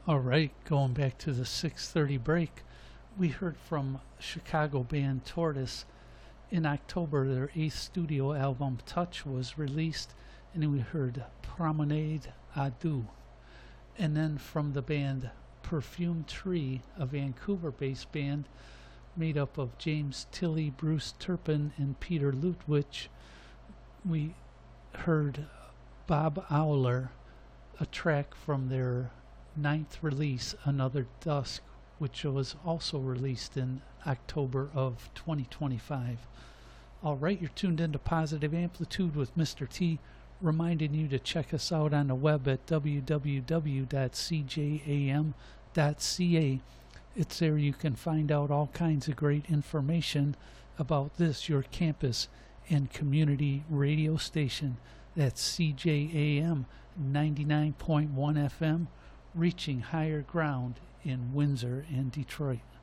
All right, going back to the 6:30 break, we heard from Chicago band Tortoise. In October, their eighth studio album Touch was released, and we heard Promenade à Deux. And then from the band Perfume Tree, a Vancouver-based band made up of James Tilley, Bruce Turpin, and Peter Lutwich, we heard Bob Owler, a track from their ninth release, Another Dusk, which was also released in October of 2025. All right, you're tuned into Positive Amplitude with Mr. T, reminding you to check us out on the web at www.cjam.ca. It's there you can find out all kinds of great information about this, your campus and community radio station. That's CJAM 99.1 FM, reaching higher ground in Windsor and Detroit.